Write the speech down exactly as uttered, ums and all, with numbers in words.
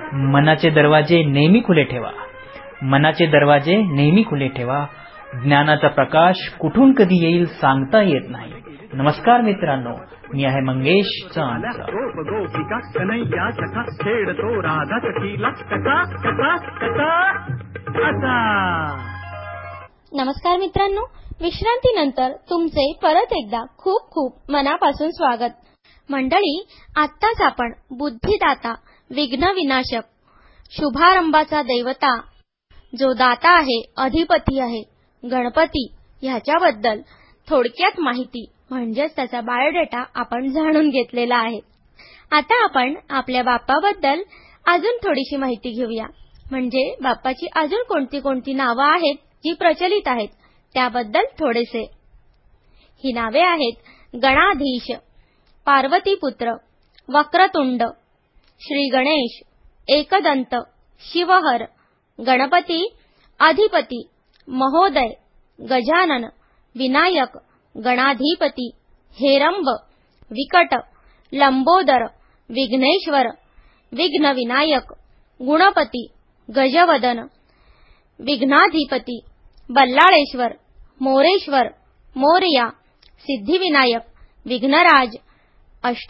मनाचे दरवाजे नेहमी खुले ठेवा. मनाचे दरवाजे नेहमी खुले ठेवा. ज्ञानाचा प्रकाश कुठून कधी येईल सांगता येत नाही. नमस्कार मित्रांनो, मी आहे मंगेश चांदचा. नमस्कार मित्रांनो, विश्रांतीनंतर तुमचे परत एकदा खूप खूप मनापासून स्वागत. मंडळी, आत्ताच आपण बुद्धिदाता, विघ्न विनाशक, शुभारंभाचा देवता, जो दाता आहे, अधिपती आहे, गणपती ह्याच्याबद्दल थोडक्यात माहिती म्हणजेच त्याचा बायोडेटा आपण जाणून घेतलेला आहे. आता आपण आपल्या बाप्पाबद्दल अजून थोडीशी माहिती घेऊया. म्हणजे बाप्पाची अजून कोणती कोणती नावं आहेत जी प्रचलित आहेत त्याबद्दल थोडेसे. ही नावे आहेत गणाधीश, पार्वतीपुत्र, वक्रतुंड, श्री गणेश, एकदंत, शिवहर, गणपती, अधिपती, महोदय, गजानन, विनायक, गणाधिपती, हेरंब, विकट, लंबोदर, विघ्नेश्वर, विघ्न विनायक, गुणपती, गजवदन, विघ्नाधिपती, बल्लाळेश्वर, मोरेश्वर, मोरया, सिद्धिविनायक, विघ्नराज, अष्ट